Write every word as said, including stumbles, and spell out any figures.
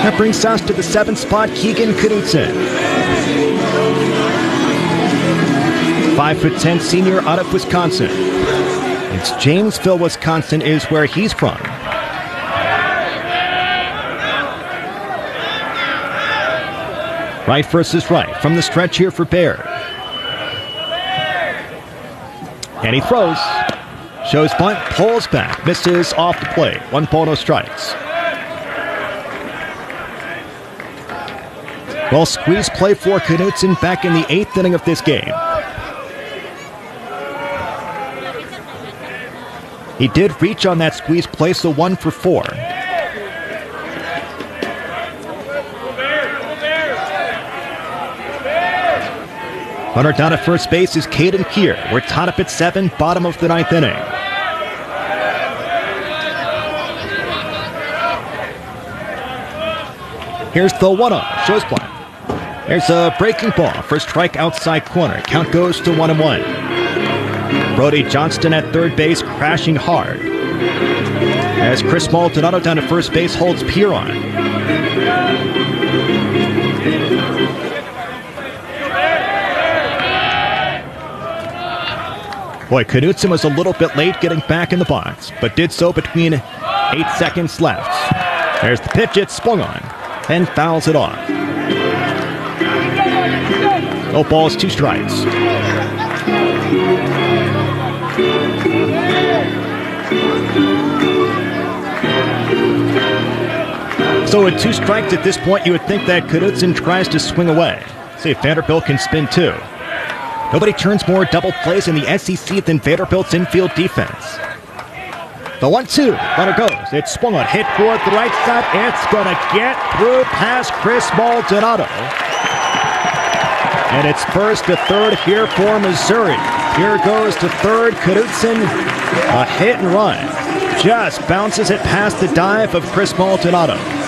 That brings us to the seventh spot, Keegan Knutson. Five foot ten senior out of Wisconsin. It's Janesville, Wisconsin is where he's from. Right versus right from the stretch here for Baird. And he throws. Shows bunt, pulls back, misses off the plate. One ball, no strikes. Well, squeeze play for Knutson back in the eighth inning of this game. He did reach on that squeeze play, so one for four. Runner down at first base is Caden Keir. We're tied up at seven, bottom of the ninth inning. Here's the one oh, shows play. There's a breaking ball for strike outside corner. Count goes to one and one. Brody Johnston at third base, crashing hard. As Chris Maldonado down to first base holds Keir on. Boy, Knutson was a little bit late getting back in the box, but did so between eight seconds left. There's the pitch, it's swung on, and fouls it off. No balls, two strikes. So with two strikes at this point, you would think that Knutson tries to swing away. See if Vanderbilt can spin two. Nobody turns more double plays in the S E C than Vanderbilt's infield defense. The one two, runner goes. It's swung on, hit toward the right side. It's going to get through past Chris Maldonado. And it's first to third here for Missouri. Here goes to third, Knutson. A hit and run. Just bounces it past the dive of Chris Maldonado.